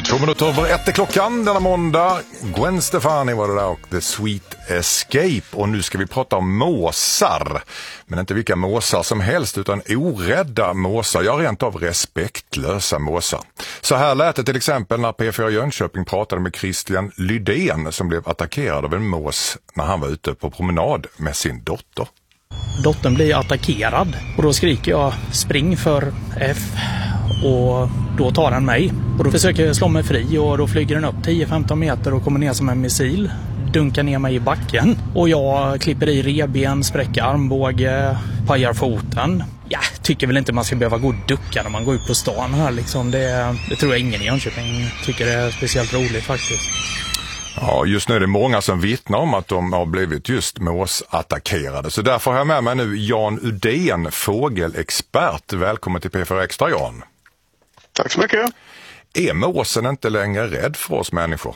1:02 är klockan denna måndag. Gwen Stefani var det där och The Sweet Escape. Och nu ska vi prata om måsar. Men inte vilka måsar som helst utan orädda måsar. Ja, rent av respektlösa måsar. Så här lät det till exempel när P4 Jönköping pratade med Christian Lydén som blev attackerad av en mås när han var ute på promenad med sin dotter. Dottern blir attackerad och då skriker jag spring för F och då tar den mig. Och då försöker jag slå mig fri och då flyger den upp 10-15 meter och kommer ner som en missil. Dunkar ner mig i backen och jag klipper i reben, spräcker armbåge, pajar foten. Ja, tycker väl inte man ska behöva gå och ducka när man går ut på stan här liksom. Det tror jag ingen i Jönköping tycker är speciellt roligt faktiskt. Ja, just nu är det många som vittnar om att de har blivit just måsattackerade. Så därför har jag med mig nu Jan Udén, fågelexpert. Välkommen till P4 Extra, Jan. Tack så mycket. Är måsen inte längre rädd för oss människor?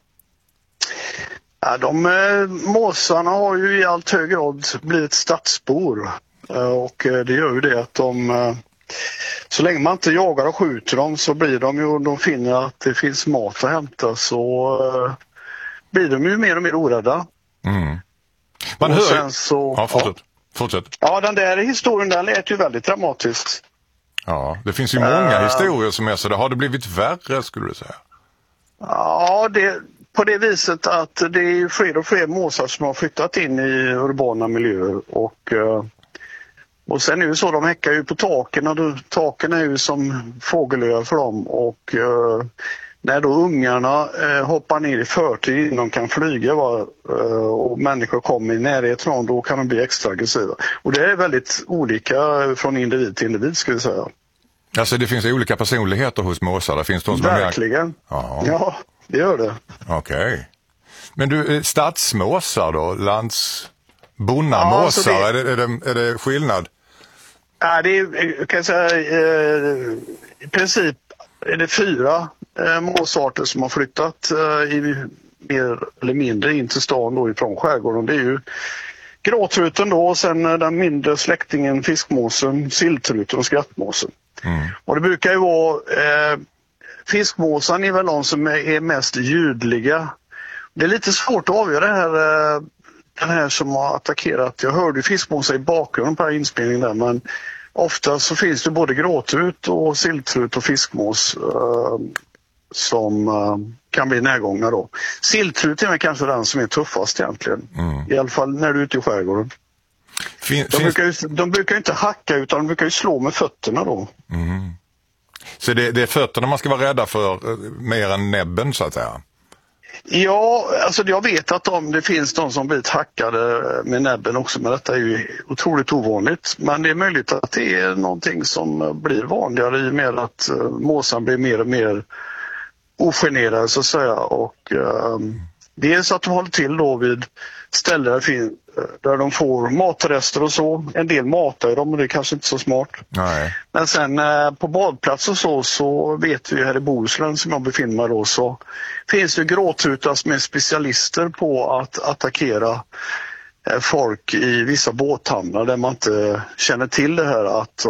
Ja, måsarna har ju i allt högre grad blivit stadsbor. Och det gör ju det att så länge man inte jagar och skjuter dem så blir de ju, de finner att det finns mat att hämta så blir de ju mer och mer orädda. Mm. Man hör sen så... Ja, fortsätt. Ja, den där historien där lät ju väldigt dramatiskt. Ja, det finns ju många historier som är så. Har det blivit värre skulle du säga? Ja, på det viset att det är fler och fler måsar som har flyttat in i urbana miljöer och sen är det så, de häckar ju på taken och taken är ju som fågelöar för dem och när då ungarna hoppar ner i förtid innan de kan flyga och människor kommer i närhet från, då kan de bli extra aggressiva. Och det är väldigt olika från individ till individ skulle jag säga. Alltså det finns olika personligheter hos måsar? Det finns de som verkligen. Ja, det gör det. Okej. Men du, stadsmåsar då? Bonnamåsar, ja, är det skillnad? Ja, det är, kan jag säga, i princip är det 4 måsarter som har flyttat mer eller mindre in till stan då ifrån skärgården. Det är ju gråtruten då och sen den mindre släktingen fiskmåsen, silltruten och skrattmåsen. Mm. Och det brukar ju vara fiskmåsen är väl de som är mest ljudliga. Det är lite svårt att avgöra den här som har attackerat. Jag hörde fiskmåsar i bakgrunden på inspelningen där, men ofta så finns det både gråtrut och silltrut och fiskmås som kan bli närgångna då. Silltrut är kanske den som är tuffast egentligen. I alla fall när du är ute i skärgården. De brukar ju inte hacka utan de brukar ju slå med fötterna då. Mm. Så det är fötterna man ska vara rädda för mer än näbben så att säga? Ja, alltså jag vet att det finns de som blivit hackade med näbben också, men detta är ju otroligt ovanligt. Men det är möjligt att det är någonting som blir vanligare i och med att måsen blir mer och mer ogenerade så att säga. Och dels att de håller till då vid ställen där de får matrester och så. En del matar dem och det är kanske inte så smart. Nej. Men sen på badplats och så vet vi här i Bohuslän som jag befinner mig då, så finns det gråtrutar som är specialister på att attackera folk i vissa båthamnar där man inte känner till det här att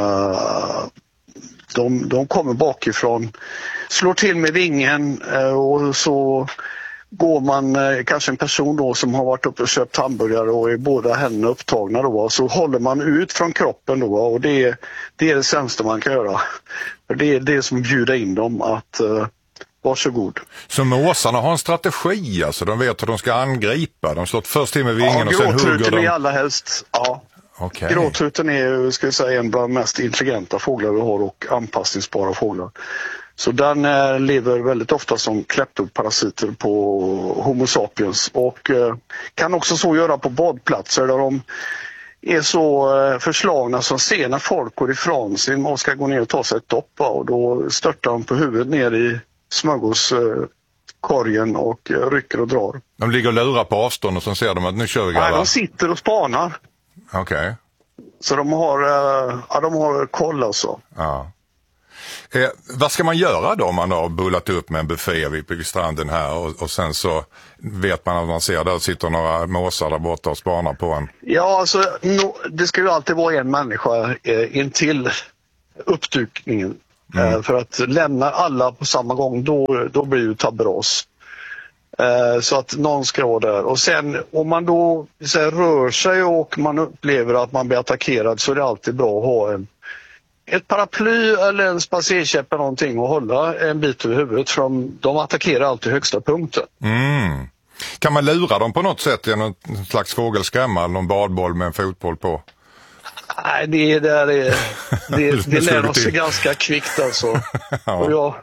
de kommer bakifrån, slår till med vingen och så går man, kanske en person då som har varit uppe och köpt hamburgare och är båda händerna upptagna då, så håller man ut från kroppen då och det är det sämsta man kan göra. För det är det som bjuder in dem att varsågod. Så måsarna har en strategi, alltså de vet att de ska angripa, de slår först till med vingen och sen hugger de. Gråtruten är allra helst, ja. Okay. Gråtruten är, ska jag säga, en bland de mest intelligenta fåglar vi har och anpassningsbara fåglar. Så den lever väldigt ofta som kleptoparasiter på Homo sapiens och kan också så göra på badplatser där de är så förslagna som ser när folk går ifrån sig och ska gå ner och ta sig ett dopp och då störtar de på huvudet ner i smörgåskorgen och rycker och drar. De ligger och lurar på avstånd och så ser de att nu kör vi. Nej, de sitter och spanar. Okej. Okay. Så de har koll alltså. Ja. Vad ska man göra då om man har bullat upp med en buffé vid stranden här och sen så vet man att man ser där sitter några måsar där borta och spanar på en? Ja, alltså det ska ju alltid vara en människa intill uppdukningen. För att lämna alla på samma gång, då blir det tabberas. Så att någon ska vara där. Och sen om man då rör sig och man upplever att man blir attackerad, så är det alltid bra att ha ett paraply eller en spacerkäpp eller någonting och hålla en bit över huvudet, för de attackerar alltid högsta punkten. Kan man lura dem på något sätt genom någon slags fågelskrämma, någon badboll med en fotboll på? Nej, det lär oss ganska kvickt alltså. Och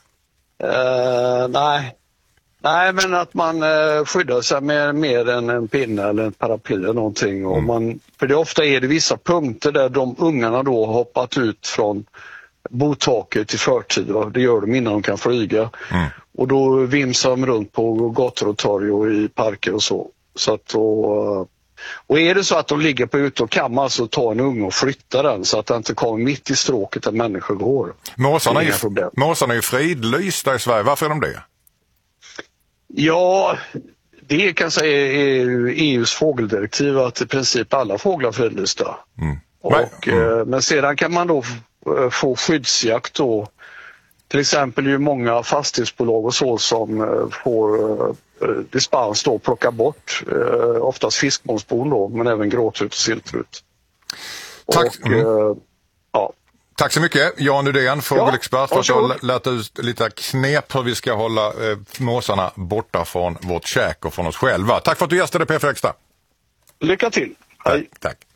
nej, men att man skyddar sig med mer än en pinne eller en paraply eller någonting. Och för det ofta är det vissa punkter där de ungarna då har hoppat ut från botaket i förtid. Det gör de innan de kan flyga. Och då vimsar de runt på gator och torg och i parker och så. Så att och är det så att de ligger på ute, och kan man alltså ta en unge och flytta den så att den inte kommer mitt i stråket där människor går. Måsarna är ju fridlysta i Sverige. Varför är de det? Ja, det kan jag säga är EUs fågeldirektiv, att i princip alla fåglar är fridlysta. Men sedan kan man då få skyddsjakt då. Till exempel är ju många fastighetsbolag och så som får dispens då, plocka bort oftast fiskmånsbon då, men även gråtrut och siltrut. Tack. Tack så mycket, Jan Udén, fågelexpert, för att jag har lärt ut lite knep hur vi ska hålla måsarna borta från vårt käk och från oss själva. Tack för att du gästade P4 Extra. Lycka till. Hej. Tack.